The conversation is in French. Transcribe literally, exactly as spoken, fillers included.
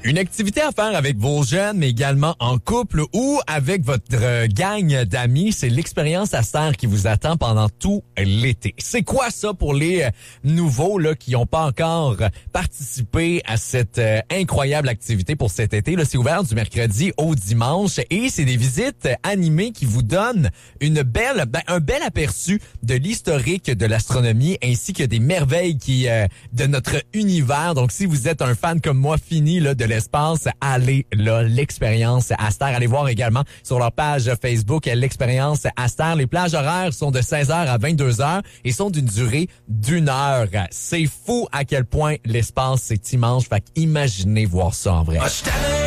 Une activité à faire avec vos jeunes, mais également en couple ou avec votre euh, gang d'amis, c'est l'expérience Aster qui vous attend pendant tout l'été. C'est quoi ça pour les euh, nouveaux là qui n'ont pas encore participé à cette euh, incroyable activité pour cet été? Là, c'est ouvert du mercredi au dimanche et c'est des visites animées qui vous donnent une belle, ben, un bel aperçu de l'historique de l'astronomie ainsi que des merveilles qui euh, de notre univers. Donc, si vous êtes un fan comme moi fini là de l'espace, allez là, l'expérience Aster. Allez voir également sur leur page Facebook l'expérience Aster. Les plages horaires sont de seize heures à vingt-deux heures et sont d'une durée d'une heure. C'est fou à quel point l'espace c'est immense. Fait qu'imaginez voir ça en vrai.